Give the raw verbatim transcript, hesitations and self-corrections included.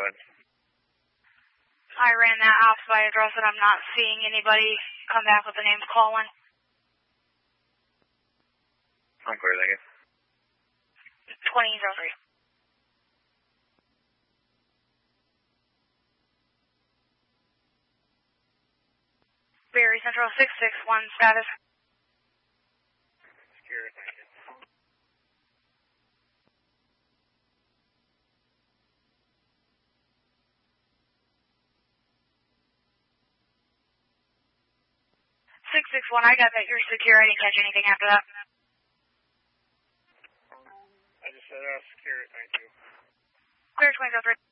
ahead. I ran that off by address and I'm not seeing anybody come back with the name Colin. I'm clear, thank you. twenty oh three. Berry Central six six one status. Secure, thank you. six six one, I got that you're secure. I didn't catch anything after that. I just said uh, secure, thank you. Clear twenty oh three.